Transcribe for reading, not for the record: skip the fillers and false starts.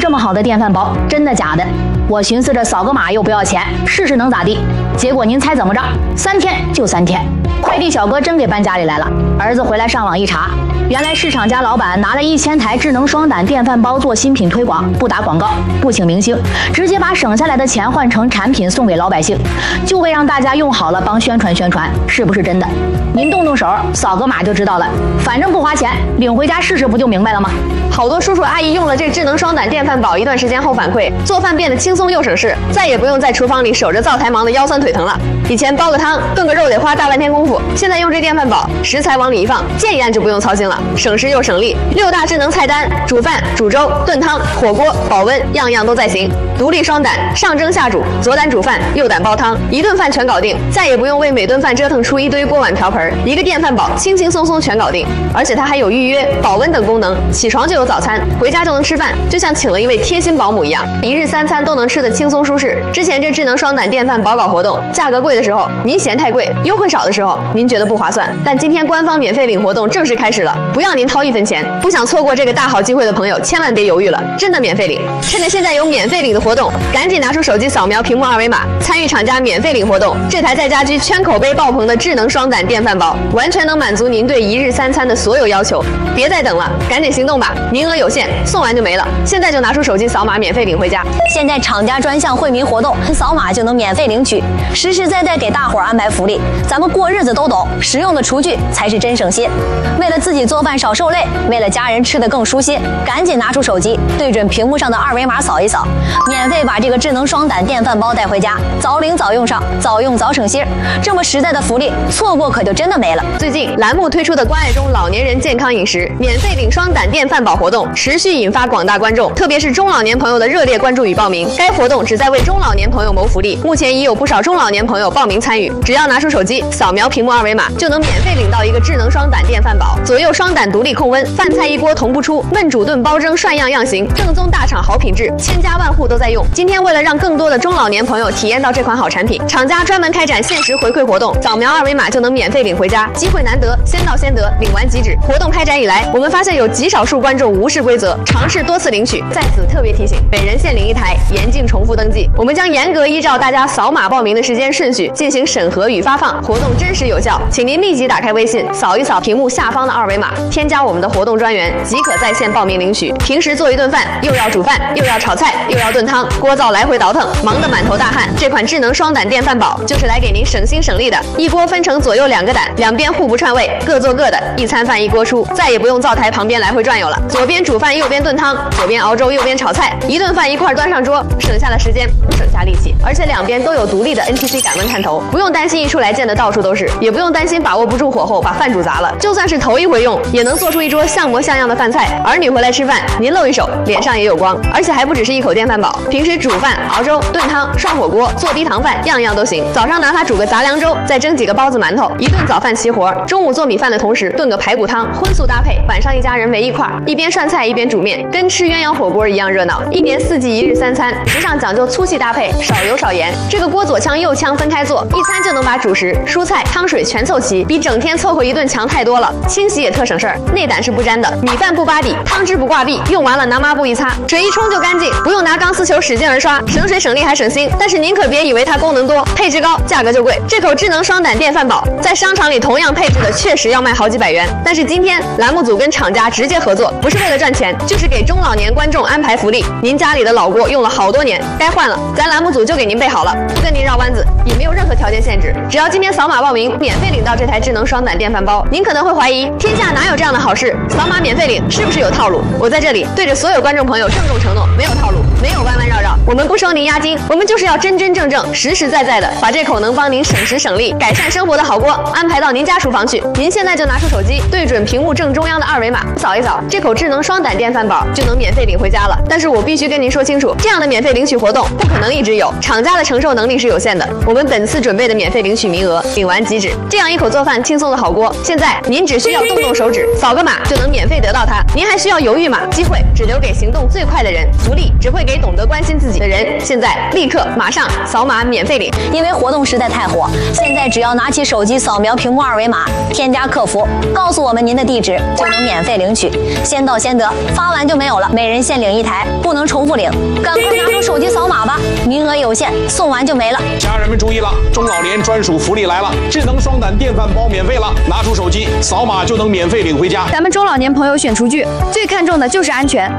这么好的电饭煲，真的假的？我寻思着扫个码又不要钱，试试能咋地？结果您猜怎么着？3天就3天，快递小哥真给搬家里来了。儿子回来上网一查，原来市场家老板拿了1000台智能双胆电饭煲做新品推广，不打广告，不请明星，直接把省下来的钱换成产品送给老百姓，就为让大家用好了帮宣传宣传，是不是真的？您动动手，扫个码就知道了，反正不花钱，领回家试试不就明白了吗？ 好多叔叔阿姨用了这智能双胆电饭煲一段时间后反馈，做饭变得轻松又省事，再也不用在厨房里守着灶台忙得腰酸腿疼了。以前煲个汤、炖个肉得花大半天功夫，现在用这电饭煲，食材往里一放，键一按就不用操心了，省时又省力。6大智能菜单，煮饭、煮粥、炖汤、火锅、保温，样样都在行。独立双胆，上蒸下煮，左胆煮饭，右胆煲汤，一顿饭全搞定，再也不用为每顿饭折腾出一堆锅碗瓢盆，一个电饭煲轻轻松松全搞定。而且它还有预约、保温等功能，起床就有早餐，回家就能吃饭，就像请了一位贴心保姆一样，一日3餐都能吃得轻松舒适。之前这智能双胆电饭煲搞活动，价格贵的时候您嫌太贵，优惠少的时候您觉得不划算，但今天官方免费领活动正式开始了，不要您掏1分钱。不想错过这个大好机会的朋友，千万别犹豫了，真的免费领！趁着现在有免费领的活动，赶紧拿出手机扫描屏幕2维码，参与厂家免费领活动。这台在家居圈口碑爆棚的智能双胆电饭煲，完全能满足您对一日3餐的所有要求。别再等了，赶紧行动吧！名额有限，送完就没了。现在就拿出手机扫码免费领回家。 现在厂家专项惠民活动，扫码就能免费领取，实实在在给大伙儿安排福利。咱们过日子都懂，实用的厨具才是真省心。为了自己做饭少受累，为了家人吃得更舒心，赶紧拿出手机，对准屏幕上的2维码扫一扫，免费把这个智能双胆电饭煲带回家，早领早用上，早用早省心。这么实在的福利，错过可就真的没了。 最近栏目推出的关爱中老年人健康饮食免费领双胆电饭煲活动，持续引发广大观众，特别是中老年朋友的热烈关注与报名。该活动旨在为中老年朋友谋福利，目前已有不少中老年朋友报名参与。只要拿出手机，扫描屏幕2维码，就能免费领到一个智能双胆电饭煲，左右双胆独立控温，饭菜一锅同步出，焖煮炖煲蒸涮样样行，正宗大厂好品质，千家万户都在用。今天为了让更多的中老年朋友体验到这款好产品，厂家专门开展限时回馈活动，扫描2维码就能免费领回家，机会难得，先到先得，领完即止。活动开展以来，我们发现有极少数观众无视规则，尝试多次领取。在此特别提醒，每人限领1台，严禁重复登记。我们将严格依照大家扫码报名的时间顺序进行审核与发放，活动真实有效。请您立即打开微信，扫一扫屏幕下方的2维码，添加我们的活动专员，即可在线报名领取。平时做一顿饭，又要煮饭，又要炒菜，又要炖汤，锅灶来回倒腾，忙得满头大汗。这款智能双胆电饭煲就是来给您省心省力的，一锅分成左右2个胆，两边互不串味，各做各的，一餐饭一锅出，再也不用灶台旁边来回转悠了。左边煮饭，右边炖汤，左边熬粥，右边炒菜，一顿饭一块端上桌，省下了时间，省下力气，而且两边都有独立的 NTC 感温探头，不用担心一出来溅得到处都是，也不用担心把握不住火候把饭煮砸了。就算是头一回用，也能做出一桌像模像样的饭菜。儿女回来吃饭，您露一手，脸上也有光。而且还不只是一口电饭煲，平时煮饭、熬粥、炖汤、涮火锅、做低糖饭，样样都行。早上拿它煮个杂粮粥，再蒸几个包子馒头，一顿早饭齐活。中午做米饭的同时炖个排骨汤，荤素搭配，晚上一家人围一块，一边涮菜一边煮面，跟吃鸳鸯火锅一样热闹。1年4季一日3餐，时尚讲究粗细搭配，少油少盐。这个锅左腔右腔分开做，一餐就能把主食、蔬菜、汤水全凑齐，比整天凑合一顿强太多了。清洗也特省事儿，内胆是不粘的，米饭不扒底，汤汁不挂壁，用完了拿抹布一擦，水一冲就干净，不用拿钢丝球使劲儿刷，省水省力还省心。但是您可别以为它功能多，配置高，价格就贵。这口智能双胆电饭煲在商场里同样配置的确实要卖好几百元，但是今天栏目组跟厂家直接合作，不是为了赚钱，就是给中老年观众安排福利。您家里的老锅用了好多年，该换了，咱栏目组就给您备好了，不跟您绕弯子，也没有任何条件限制，只要今天扫码报名，免费领到这台智能双胆电饭煲。您可能会怀疑，天下哪有这样的好事？扫码免费领是不是有套路？我在这里对着所有观众朋友郑重承诺，没有套路，没有弯弯绕绕，我们不收您押金，我们就是要真真正正、实实在在的把这口能帮您省时省力、改善生活的好锅安排到您家厨房去。您现在就拿出手机，对准屏幕正中央的2维码，扫一扫，这口智能双胆电饭煲就能免费领回家了。但是我必须跟您说清楚，这样的免费领取活动不可能一直有，厂家的承受能力是有限的。我们本次准备的免费领取名额，领完即止。这样一口做饭轻松的好锅，现在您只需要动动手指，扫个码就能免费得到它。您还需要犹豫吗？机会只留给行动最快的人，福利只会给懂得关心自己的人。现在立刻马上扫码免费领， 因为活动实在太火，现在只要拿起手机扫描屏幕2维码，添加客服，告诉我们您的地址，就能免费领取，先到先得，发完就没有了。每人限领 1台，不能重复领。赶快拿出手机扫码吧，名额有限，送完就没了。 家人们注意了，中老年专属福利来了，智能双胆电饭煲免费了，拿出手机扫码就能免费领回家。 咱们中老年朋友选厨具，最看重的就是安全。